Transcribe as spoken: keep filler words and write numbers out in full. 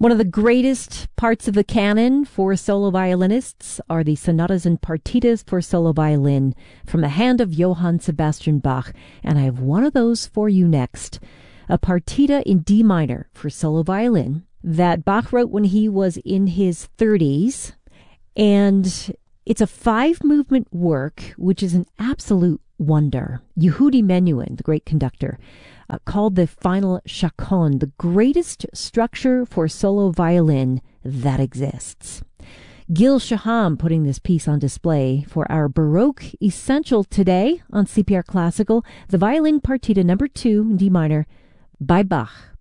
One of the greatest parts of the canon for solo violinists are the sonatas and partitas for solo violin from the hand of Johann Sebastian Bach, and I have one of those for you next. A partita in D minor for solo violin that Bach wrote when he was in his thirties, and it's a five-movement work, which is an absolute wonder. Yehudi Menuhin, the great conductor, uh, called the Final Chaconne the greatest structure for solo violin that exists. Gil Shaham putting this piece on display for our Baroque Essential today on C P R Classical, the Violin Partita number two in D minor by Bach.